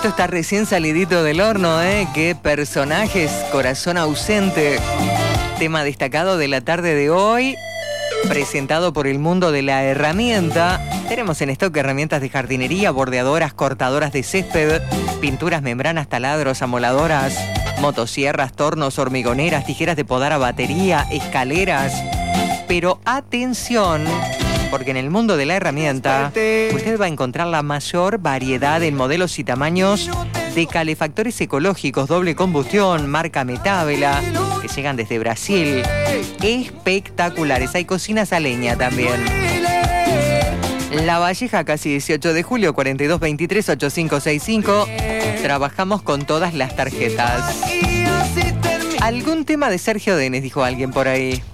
Esto está recién salidito del horno, ¿eh? Qué personajes, corazón ausente. Tema destacado de la tarde de hoy, presentado por el mundo de la herramienta. Tenemos en stock herramientas de jardinería, bordeadoras, cortadoras de césped, pinturas, membranas, taladros, amoladoras, motosierras, tornos, hormigoneras, tijeras de podar a batería, escaleras. Pero atención, porque en el mundo de la herramienta usted va a encontrar la mayor variedad en modelos y tamaños de calefactores ecológicos, doble combustión, marca Metábela, que llegan desde Brasil. Espectaculares. Hay cocinas a leña también. La Valleja, casi 18 de julio, 4223-8565. Trabajamos con todas las tarjetas. ¿Algún tema de Sergio Denis? Dijo alguien por ahí.